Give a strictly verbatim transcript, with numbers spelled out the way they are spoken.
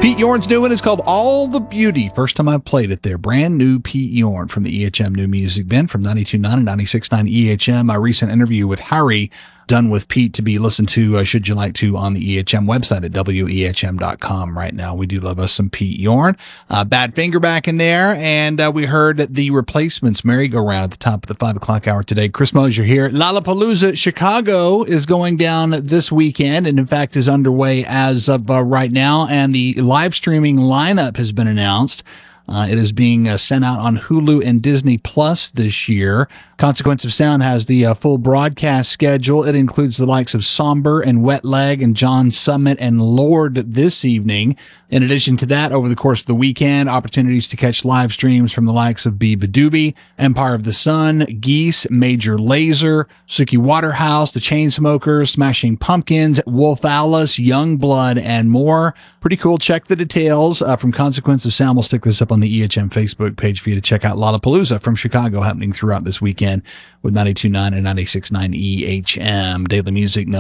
Pete Yorn's new one is called All the Beauty. First time I've played it there. Brand new Pete Yorn from the E H M New Music Bin from ninety-two point nine and ninety-six point nine E H M. My recent interview with Harry, done with Pete, to be listened to, uh, should you like to, on the E H M website at W E H M dot com right now. We do love us some Pete Yorn. Uh, Badfinger back in there, and uh, we heard the Replacements merry-go-round at the top of the five o'clock hour today. Chris Mosier here. Lollapalooza Chicago is going down this weekend, and in fact is underway as of uh, right now, and the live streaming lineup has been announced. Uh, it is being uh, sent out on Hulu and Disney Plus this year. Consequence of Sound has the uh, full broadcast schedule. It includes the likes of Somber and Wet Leg and John Summit and Lord this evening. In addition to that, over the course of the weekend, opportunities to catch live streams from the likes of Biba Doobie, Empire of the Sun, Geese, Major Lazer, Suki Waterhouse, The Chainsmokers, Smashing Pumpkins, Wolf Alice, Youngblood, and more. Pretty cool. Check the details uh, from Consequence of Sound. We'll stick this up on the E H M Facebook page for you to check out. Lollapalooza from Chicago happening throughout this weekend with ninety-two point nine and ninety-six point nine E H M. Daily Music.